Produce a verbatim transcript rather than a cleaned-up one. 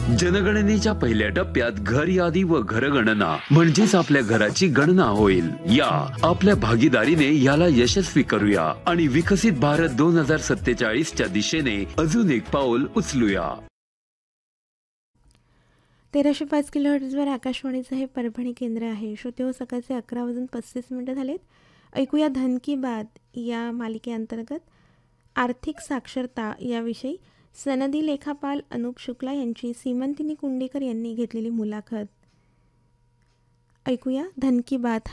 जनगणनेच्या पहिल्या टप्प्यात घर यादी व घरगणना म्हणजेच आपल्या घराची गणना होईल. या आपल्या भागीदारीने याला यशस्वी करूया आणि विकसित भारत दोन हजार सत्तेचाळीस च्या दिशेने अजून एक पाऊल उचलूया. तेराशे पाच किलो हर्ट्झवर आकाशवाणीचं हे परभणी केंद्र आहे. श्रोते हो, सकाळचे अकरा वाजून पस्तीस मिनिटं झालेत. ऐकूया धन की बात या मालिकेअंतर्गत आर्थिक साक्षरता याविषयी सनदी लेखापाल अनूप शुक्ला यांची सीमंतिनी कुंडेकर यांनी घेतलेली मुलाखत. ऐकूया धन की बात